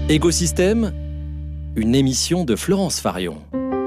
Écosystème, une émission de Florence Farion.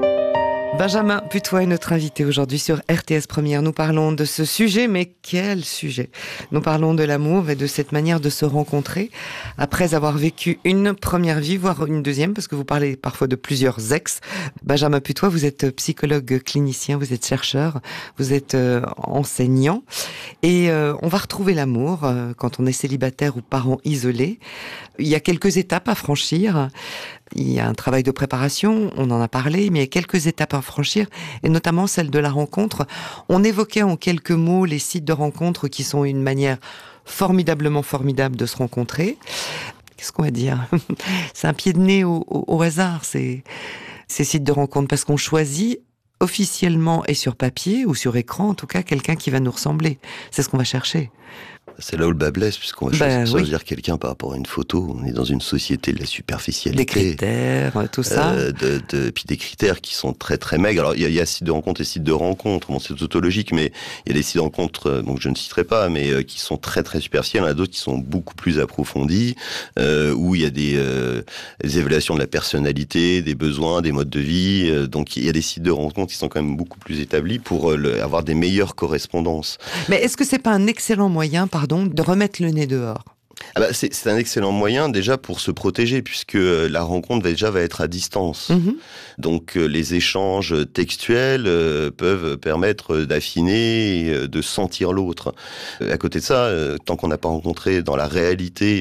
Benjamin Putois est notre invité aujourd'hui sur RTS Première. Nous parlons de ce sujet, mais quel sujet! Nous parlons de l'amour et de cette manière de se rencontrer après avoir vécu une première vie, voire une deuxième, parce que vous parlez parfois de plusieurs ex. Benjamin Putois, vous êtes psychologue clinicien, vous êtes chercheur, vous êtes enseignant. Et on va retrouver l'amour quand on est célibataire ou parent isolé. Il y a quelques étapes à franchir. Il y a un travail de préparation, on en a parlé, mais il y a quelques étapes à franchir, et notamment celle de la rencontre. On évoquait en quelques mots les sites de rencontre qui sont une manière formidable de se rencontrer. Qu'est-ce qu'on va dire? C'est un pied de nez au hasard, ces sites de rencontre, parce qu'on choisit officiellement et sur papier, ou sur écran en tout cas, quelqu'un qui va nous ressembler. C'est ce qu'on va chercher. C'est là où le bas blesse, puisqu'on va choisir quelqu'un par rapport à une photo. On est dans une société de la superficialité. Des critères, tout ça. Puis des critères qui sont très très maigres. Alors il y a sites de rencontres et sites de rencontres. Bon, c'est tautologique, mais il y a des sites de rencontres, donc je ne citerai pas, mais qui sont très très superficiels. Il y en a d'autres qui sont beaucoup plus approfondis, où il y a des évaluations de la personnalité, des besoins, des modes de vie. Donc il y a des sites de rencontres qui sont quand même beaucoup plus établis pour avoir des meilleures correspondances. Mais est-ce que c'est pas un excellent moyen, de remettre le nez dehors? C'est un excellent moyen déjà pour se protéger, puisque la rencontre va être à distance. Donc les échanges textuels peuvent permettre d'affiner et de sentir l'autre. À côté de ça, tant qu'on n'a pas rencontré dans la réalité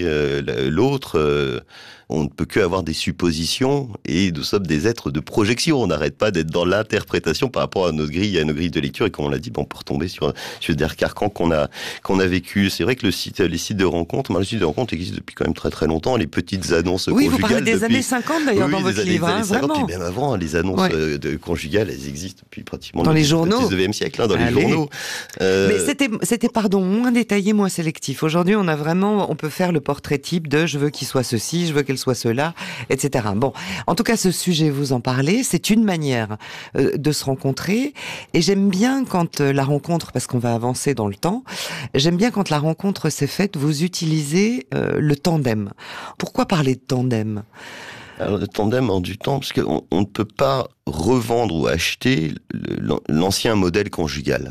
l'autre, on ne peut que avoir des suppositions, et nous sommes des êtres de projection. On n'arrête pas d'être dans l'interprétation par rapport à nos grilles de lecture, et comme on l'a dit, on peut retomber sur des carcans qu'on a vécu. C'est vrai que les sites de rencontres, les sites de rencontres existent depuis quand même très très longtemps. Les petites annonces conjugales. Oui, vous parlez des années 50 d'ailleurs dans votre livre. Années 50, vraiment. Puis même avant, les annonces conjugales, elles existent depuis pratiquement dans les journaux. Le 19e siècle, dans les journaux. Mais c'était moins détaillé, moins sélectif. Aujourd'hui, on peut faire le portrait type de je veux qu'il soit ceci, je veux qu'elle soit cela, etc. Bon, en tout cas, ce sujet, vous en parlez, c'est une manière de se rencontrer, et j'aime bien quand la rencontre, parce qu'on va avancer dans le temps, j'aime bien quand la rencontre s'est faite, vous utilisez le tandem. Pourquoi parler de tandem ? Alors, le tandem hors du temps, parce qu'on ne peut pas revendre ou acheter l'ancien modèle conjugal.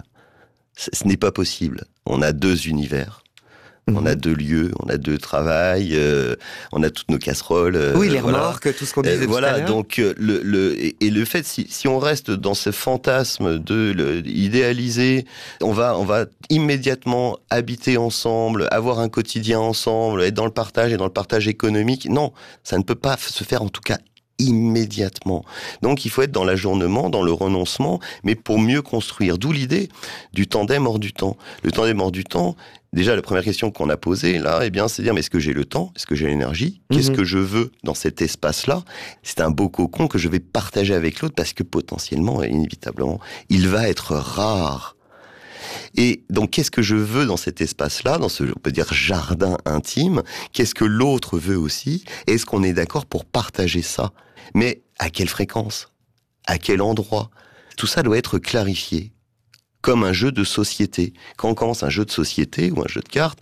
Ce n'est pas possible. On a deux univers. On a deux lieux, on a deux travails, on a toutes nos casseroles. Les remorques, tout ce qu'on disait tout à l'heure. Donc le fait, si on reste dans ce fantasme idéalisé, on va immédiatement habiter ensemble, avoir un quotidien ensemble, être dans le partage et dans le partage économique. Non, ça ne peut pas se faire, en tout cas immédiatement. Donc il faut être dans l'ajournement, dans le renoncement, mais pour mieux construire. D'où l'idée du tandem hors du temps. Le tandem hors du temps, déjà la première question qu'on a posée là, c'est dire, mais est-ce que j'ai le temps? Est-ce que j'ai l'énergie? Qu'est-ce que je veux dans cet espace-là? C'est un beau cocon que je vais partager avec l'autre, parce que potentiellement, inévitablement, il va être rare. Et donc, qu'est-ce que je veux dans cet espace-là, dans ce, on peut dire, jardin intime? Qu'est-ce que l'autre veut aussi? Est-ce qu'on est d'accord pour partager ça? Mais à quelle fréquence? À quel endroit? Tout ça doit être clarifié. Comme un jeu de société. Quand on commence un jeu de société ou un jeu de cartes,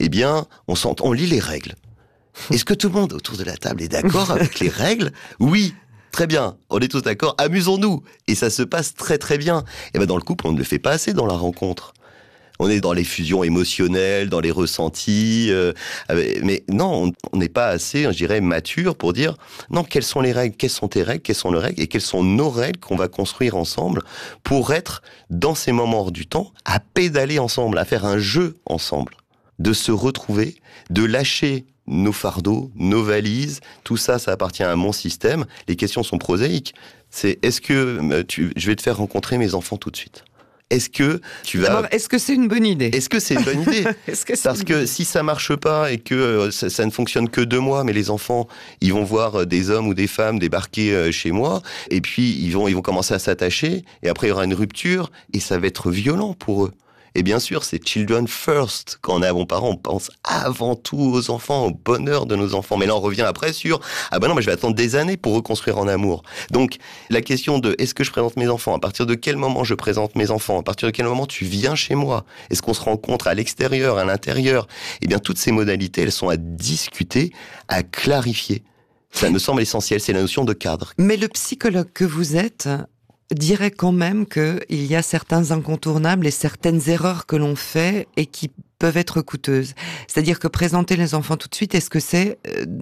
on lit les règles. Est-ce que tout le monde autour de la table est d'accord avec les règles? Oui. Très bien, on est tous d'accord, amusons-nous. Et ça se passe très très bien. Et dans le couple, on ne le fait pas assez dans la rencontre. On est dans les fusions émotionnelles, dans les ressentis, mais non, on n'est pas assez, je dirais, mature pour dire non, quelles sont les règles, quelles sont tes règles, quelles sont les règles, et quelles sont nos règles qu'on va construire ensemble pour être dans ces moments hors du temps, à pédaler ensemble, à faire un jeu ensemble, de se retrouver, de lâcher nos fardeaux, nos valises, tout ça, ça appartient à mon système. Les questions sont prosaïques. C'est est-ce que je vais te faire rencontrer mes enfants tout de suite? Est-ce que tu vas... D'abord, est-ce que c'est une bonne idée? Est-ce que c'est une bonne idée? Parce que si ça marche pas et que ça ne fonctionne que 2 mois, mais les enfants, ils vont voir des hommes ou des femmes débarquer chez moi, et puis ils vont commencer à s'attacher, et après il y aura une rupture, et ça va être violent pour eux. Et bien sûr, c'est children first. Quand on est bon parent, on pense avant tout aux enfants, au bonheur de nos enfants. Mais là, on revient après sur je vais attendre des années pour reconstruire en amour. Donc, la question de est-ce que je présente mes enfants? À partir de quel moment je présente mes enfants? À partir de quel moment tu viens chez moi? Est-ce qu'on se rencontre à l'extérieur, à l'intérieur? Eh bien, toutes ces modalités, elles sont à discuter, à clarifier. Ça me semble essentiel, c'est la notion de cadre. Mais le psychologue que vous êtes dirait quand même qu'il y a certains incontournables et certaines erreurs que l'on fait et qui peuvent être coûteuses. C'est-à-dire que présenter les enfants tout de suite, est-ce que c'est,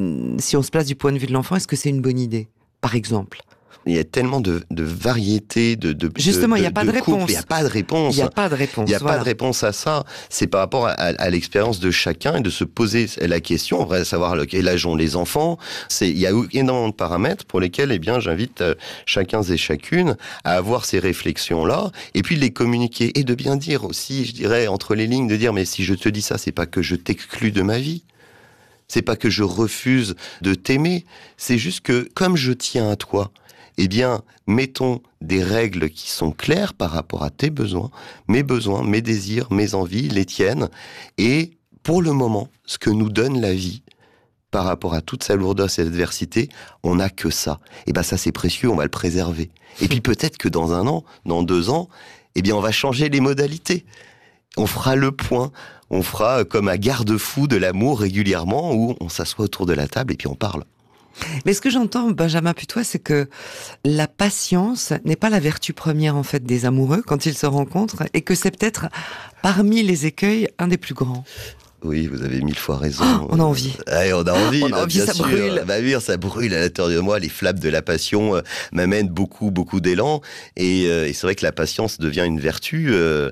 si on se place du point de vue de l'enfant, est-ce que c'est une bonne idée, par exemple ? Il y a tellement de variétés, Justement, il n'y a pas de réponse. Il n'y a pas de réponse. Il n'y a pas de réponse. Il n'y a pas de réponse à ça. C'est par rapport à l'expérience de chacun et de se poser la question. On va savoir quel âge ont les enfants. Il y a énormément de paramètres pour lesquels, eh bien, j'invite chacun et chacune à avoir ces réflexions-là et puis de les communiquer et de bien dire aussi, je dirais, entre les lignes, de dire, mais si je te dis ça, c'est pas que je t'exclus de ma vie. C'est pas que je refuse de t'aimer. C'est juste que, comme je tiens à toi, eh bien, mettons des règles qui sont claires par rapport à tes besoins, mes désirs, mes envies, les tiennes. Et pour le moment, ce que nous donne la vie, par rapport à toute sa lourdeur et adversité, on n'a que ça. Et ben ça, c'est précieux, on va le préserver. Et puis peut-être que dans 1 an, dans 2 ans, eh bien, on va changer les modalités. On fera le point. On fera comme un garde-fou de l'amour régulièrement où on s'assoit autour de la table et puis on parle. Mais ce que j'entends, Benjamin Putois, c'est que la patience n'est pas la vertu première, en fait, des amoureux quand ils se rencontrent, et que c'est peut-être, parmi les écueils, un des plus grands. Oui, vous avez 1000 fois raison. On a envie. Ouais, on a envie. On a envie, ça brûle. Bah oui, ça brûle à l'intérieur de moi. Les flammes de la passion m'amènent beaucoup d'élan. Et c'est vrai que la patience devient une vertu.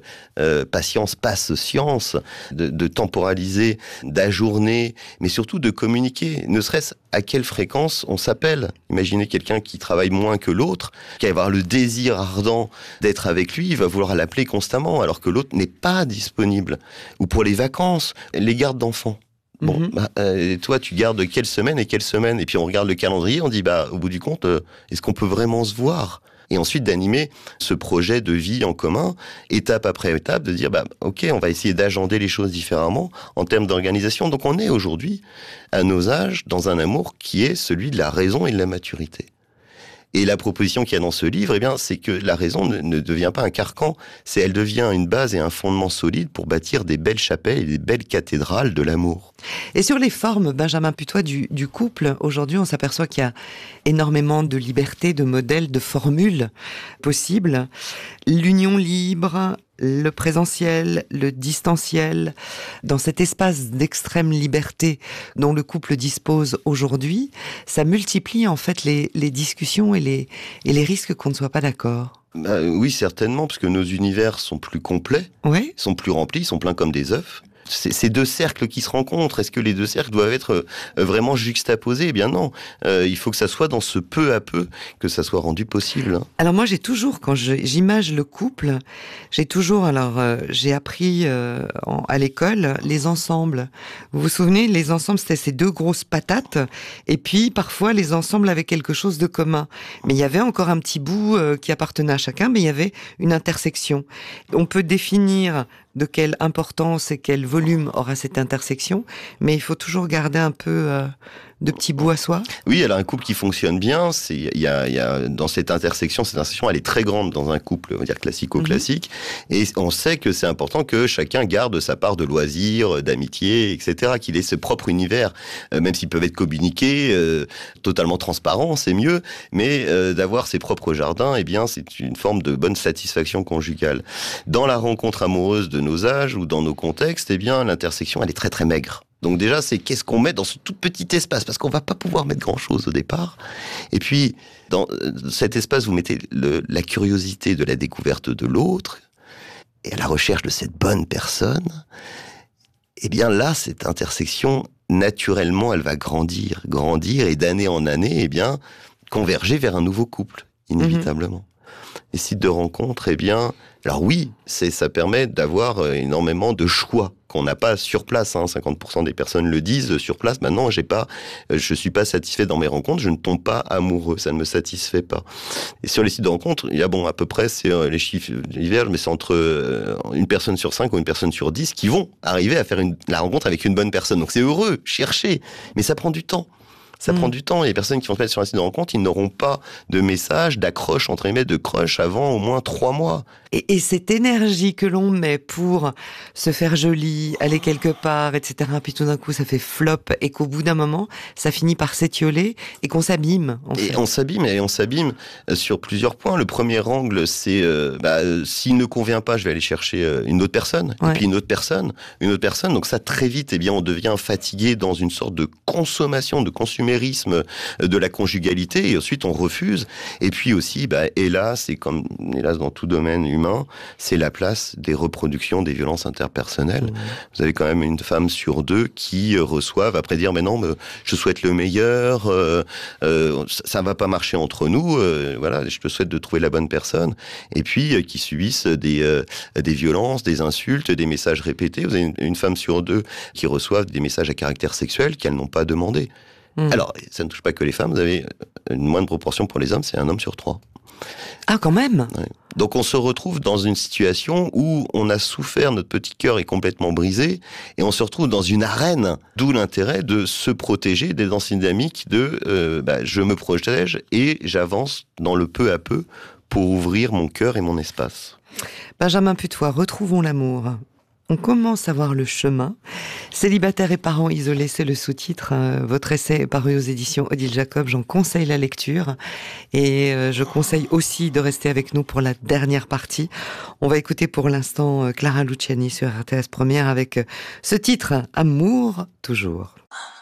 Patience passe science. De temporaliser, d'ajourner, mais surtout de communiquer. Ne serait-ce à quelle fréquence on s'appelle. Imaginez quelqu'un qui travaille moins que l'autre, qui va avoir le désir ardent d'être avec lui, il va vouloir l'appeler constamment, alors que l'autre n'est pas disponible. Ou pour les vacances, les gardes d'enfants. Bon, toi, tu gardes quelle semaine et quelle semaine ? Et puis on regarde le calendrier, on dit, au bout du compte, est-ce qu'on peut vraiment se voir ? Et ensuite d'animer ce projet de vie en commun, étape après étape, de dire, ok, on va essayer d'agender les choses différemment en termes d'organisation. Donc on est aujourd'hui, à nos âges, dans un amour qui est celui de la raison et de la maturité. Et la proposition qu'il y a dans ce livre, eh bien, c'est que la raison ne devient pas un carcan, elle devient une base et un fondement solide pour bâtir des belles chapelles et des belles cathédrales de l'amour. Et sur les formes, Benjamin Putois, du couple, aujourd'hui, on s'aperçoit qu'il y a énormément de liberté, de modèles, de formules possibles. L'union libre, le présentiel, le distanciel, dans cet espace d'extrême liberté dont le couple dispose aujourd'hui, ça multiplie en fait les discussions et les risques qu'on ne soit pas d'accord. Oui, certainement, parce que nos univers sont plus complets, sont plus remplis, sont pleins comme des œufs. C'est 2 cercles qui se rencontrent. Est-ce que les 2 cercles doivent être vraiment juxtaposés ? Eh bien non. Il faut que ça soit dans ce peu à peu que ça soit rendu possible. Alors moi, j'ai toujours, quand j'image le couple, j'ai appris à l'école les ensembles. Vous vous souvenez, les ensembles, c'était ces 2 grosses patates, et puis parfois les ensembles avaient quelque chose de commun. Mais il y avait encore un petit bout qui appartenait à chacun, mais il y avait une intersection. On peut définir de quelle importance et quel volume aura cette intersection, mais il faut toujours garder un peu de petits bouts à soi. Oui, alors un couple qui fonctionne bien, il y a dans cette intersection, elle est très grande dans un couple, on va dire classico-classique, et on sait que c'est important que chacun garde sa part de loisirs, d'amitié, etc., qu'il ait ce propre univers, même s'ils peuvent être communiqués, totalement transparents, c'est mieux, mais d'avoir ses propres jardins, eh bien, c'est une forme de bonne satisfaction conjugale. Dans la rencontre amoureuse de nos âges ou dans nos contextes, eh bien, l'intersection, elle est très très maigre. Donc déjà, c'est qu'est-ce qu'on met dans ce tout petit espace, parce qu'on va pas pouvoir mettre grand-chose au départ. Et puis, dans cet espace, vous mettez la curiosité de la découverte de l'autre, et à la recherche de cette bonne personne. Eh bien là, cette intersection, naturellement, elle va grandir, et d'année en année, eh bien, converger vers un nouveau couple, inévitablement. Les sites de rencontres, eh bien, alors oui, ça permet d'avoir énormément de choix qu'on n'a pas sur place. 50% des personnes le disent sur place. Maintenant, je suis pas satisfait dans mes rencontres. Je ne tombe pas amoureux. Ça ne me satisfait pas. Et sur les sites de rencontres, il y a à peu près, c'est les chiffres divergent, mais c'est entre une personne sur 5 ou une personne sur 10 qui vont arriver à faire la rencontre avec une bonne personne. Donc c'est heureux, chercher, mais ça prend du temps. Ça prend du temps. Et les personnes qui vont se mettre sur un site de rencontre, ils n'auront pas de message, d'accroche, entre guillemets, de crush avant au moins 3 mois. Et cette énergie que l'on met pour se faire joli, aller quelque part, etc., puis tout d'un coup ça fait flop, et qu'au bout d'un moment, ça finit par s'étioler, et qu'on s'abîme, en fait. Et on s'abîme sur plusieurs points. Le premier angle, c'est s'il ne convient pas, je vais aller chercher une autre personne, Ouais. et puis une autre personne. Donc ça, très vite, eh bien, on devient fatigué dans une sorte de consommation, de consumérisme de la conjugalité, et ensuite on refuse. Et puis aussi, hélas, et comme hélas dans tout domaine humain, c'est la place des reproductions des violences interpersonnelles. Vous avez quand même une femme sur 2 qui reçoivent, après dire, mais non, je souhaite le meilleur, ça va pas marcher entre nous, voilà, je te souhaite de trouver la bonne personne, et puis qui subissent des violences, des insultes, des messages répétés. Vous avez une femme sur 2 qui reçoivent des messages à caractère sexuel qu'elles n'ont pas demandé. Alors, ça ne touche pas que les femmes, vous avez une moindre proportion pour les hommes, c'est un homme sur 3. Ah, quand même. Ouais. Donc on se retrouve dans une situation où on a souffert, notre petit cœur est complètement brisé, et on se retrouve dans une arène, d'où l'intérêt de se protéger des danses dynamiques de je me protège et j'avance dans le peu à peu pour ouvrir mon cœur et mon espace. Benjamin Putois, retrouvons l'amour. On commence à voir le chemin. Célibataires et parents isolés, c'est le sous-titre. Votre essai est paru aux éditions Odile Jacob. J'en conseille la lecture. Et je conseille aussi de rester avec nous pour la dernière partie. On va écouter pour l'instant Clara Luciani sur RTS Première avec ce titre, Amour toujours.